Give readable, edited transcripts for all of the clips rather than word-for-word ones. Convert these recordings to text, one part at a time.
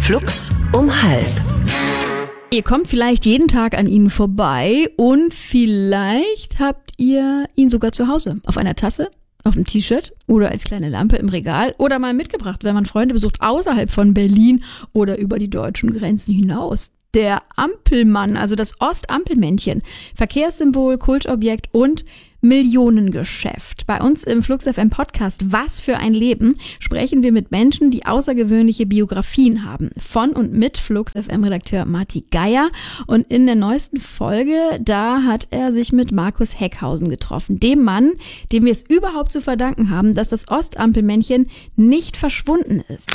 Flux um 12:30. Ihr kommt vielleicht jeden Tag an ihnen vorbei und vielleicht habt ihr ihn sogar zu Hause. Auf einer Tasse, auf dem T-Shirt oder als kleine Lampe im Regal oder mal mitgebracht, wenn man Freunde besucht außerhalb von Berlin oder über die deutschen Grenzen hinaus. Der Ampelmann, also das Ostampelmännchen, Verkehrssymbol, Kultobjekt und Millionengeschäft. Bei uns im Flux FM Podcast Was für ein Leben sprechen wir mit Menschen, die außergewöhnliche Biografien haben. Von und mit Flux FM Redakteur Marti Geier. Und in der neuesten Folge, da hat er sich mit Markus Heckhausen getroffen. Dem Mann, dem wir es überhaupt zu verdanken haben, dass das Ostampelmännchen nicht verschwunden ist.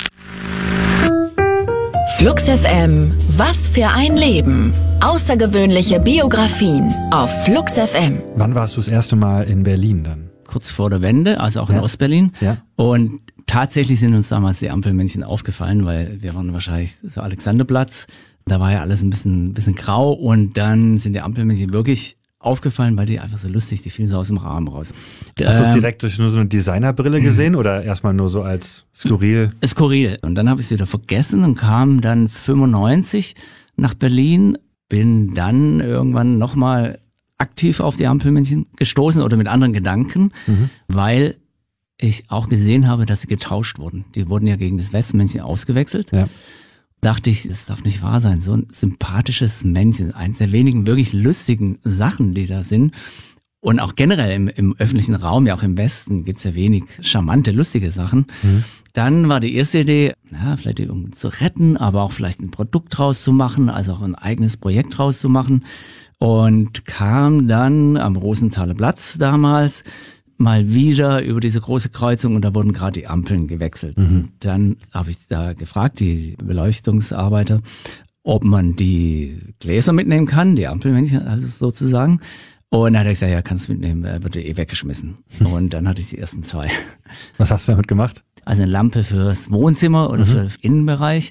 Flux FM, was für ein Leben. Außergewöhnliche Biografien auf Flux FM. Wann warst du das erste Mal in Berlin dann? Kurz vor der Wende, also auch in Ostberlin. Ja. Und tatsächlich sind uns damals die Ampelmännchen aufgefallen, weil wir waren wahrscheinlich so Alexanderplatz. Da war ja alles ein bisschen grau und dann sind die Ampelmännchen wirklich aufgefallen, weil die einfach so lustig, die fielen so aus dem Rahmen raus. Hast du es direkt durch nur so eine Designerbrille gesehen oder erstmal nur so als skurril? Skurril. Und dann habe ich sie wieder vergessen und kam dann 95 nach Berlin, bin dann irgendwann nochmal aktiv auf die Ampelmännchen gestoßen oder mit anderen Gedanken, weil ich auch gesehen habe, dass sie getauscht wurden. Die wurden ja gegen das Westmännchen ausgewechselt. Ja. Dachte ich, das darf nicht wahr sein. So ein sympathisches Männchen, eines der wenigen wirklich lustigen Sachen, die da sind. Und auch generell im öffentlichen Raum, ja auch im Westen, gibt's ja wenig charmante, lustige Sachen. Dann war die erste Idee, vielleicht die irgendwie zu retten, aber auch vielleicht ein Produkt draus zu machen, also auch ein eigenes Projekt draus zu machen. Und kam dann am Rosenthaler Platz damals mal wieder über diese große Kreuzung und da wurden gerade die Ampeln gewechselt. Dann habe ich da gefragt, die Beleuchtungsarbeiter, ob man die Gläser mitnehmen kann, die Ampelmännchen also sozusagen. Und dann hat er gesagt, ja, kannst du mitnehmen, wird weggeschmissen. Und dann hatte ich die ersten 2. Was hast du damit gemacht? Also eine Lampe fürs Wohnzimmer oder für den Innenbereich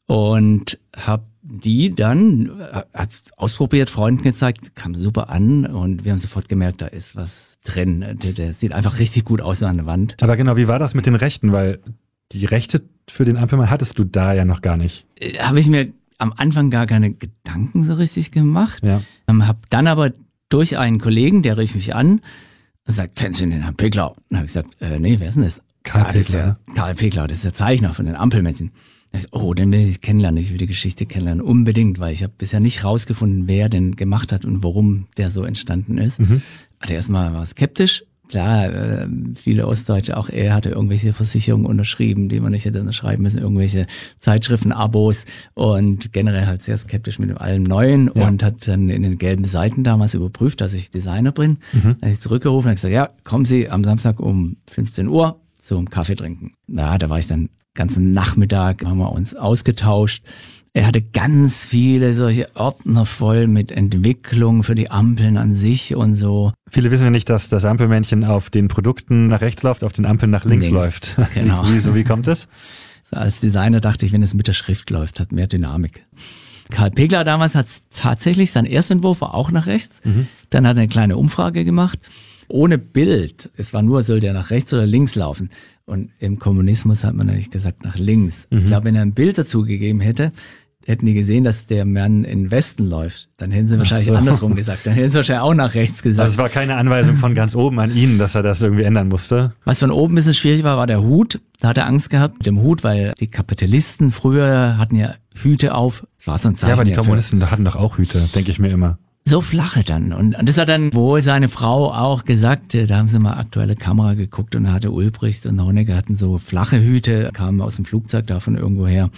und habe die dann ausprobiert, Freunden gezeigt, kam super an und wir haben sofort gemerkt, da ist was drin. Der sieht einfach richtig gut aus an der Wand. Aber genau, wie war das mit den Rechten? Weil die Rechte für den Ampelmann hattest du da ja noch gar nicht. Habe ich mir am Anfang gar keine Gedanken so richtig gemacht. Ja. Habe dann aber durch einen Kollegen, der rief mich an und sagt, kennst du den Herrn Peglau? Dann habe ich gesagt, nee, wer ist denn das? Karl Peglau. Karl Peglau, das ist der Zeichner von den Ampelmännchen. Den will ich kennenlernen, ich will die Geschichte kennenlernen, unbedingt, weil ich habe bisher nicht rausgefunden, wer den gemacht hat und warum der so entstanden ist. Also erstmal war skeptisch. Klar, viele Ostdeutsche, auch er hatte irgendwelche Versicherungen unterschrieben, die man nicht hätte unterschreiben müssen, irgendwelche Zeitschriften, Abos und generell halt sehr skeptisch mit allem Neuen und hat dann in den gelben Seiten damals überprüft, dass ich Designer bin. Dann habe ich zurückgerufen und gesagt, ja, kommen Sie am Samstag um 15 Uhr zum Kaffee trinken. Ja, da war ich dann ganzen Nachmittag, haben wir uns ausgetauscht. Er hatte ganz viele solche Ordner voll mit Entwicklung für die Ampeln an sich und so. Viele wissen ja nicht, dass das Ampelmännchen auf den Produkten nach rechts läuft, auf den Ampeln nach links läuft. Genau. Wie kommt das? Als Designer dachte ich, wenn es mit der Schrift läuft, hat mehr Dynamik. Karl Peglau damals hat tatsächlich, sein Erstentwurf war auch nach rechts. Dann hat er eine kleine Umfrage gemacht. Ohne Bild. Es war nur, soll der nach rechts oder links laufen. Und im Kommunismus hat man eigentlich gesagt, nach links. Ich glaube, wenn er ein Bild dazu gegeben hätte, hätten die gesehen, dass der Mann in den Westen läuft. Dann hätten sie wahrscheinlich andersrum gesagt. Dann hätten sie wahrscheinlich auch nach rechts gesagt. Also es war keine Anweisung von ganz oben an ihn, dass er das irgendwie ändern musste. Was von oben ein bisschen schwierig war der Hut. Da hat er Angst gehabt mit dem Hut, weil die Kapitalisten früher hatten ja Hüte auf. Das war so ein Zeichen. Ja, aber die Kommunisten hatten doch auch Hüte, denke ich mir immer. So flache dann. Und das hat dann wohl seine Frau auch gesagt, da haben sie mal aktuelle Kamera geguckt und da hatte Ulbricht und Honecker hatten so flache Hüte, kamen aus dem Flugzeug da von irgendwo her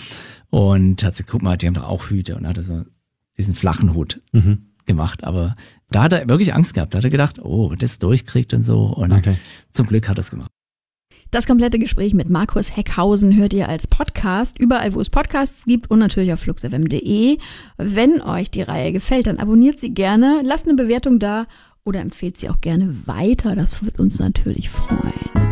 und hat sie, guck mal, die haben doch auch Hüte und hatte so diesen flachen Hut gemacht. Aber da hat er wirklich Angst gehabt, da hat er gedacht, oh, das durchkriegt und so und zum Glück hat er es gemacht. Das komplette Gespräch mit Markus Heckhausen hört ihr als Podcast, überall wo es Podcasts gibt und natürlich auf fluxfm.de. Wenn euch die Reihe gefällt, dann abonniert sie gerne, lasst eine Bewertung da oder empfehlt sie auch gerne weiter. Das würde uns natürlich freuen.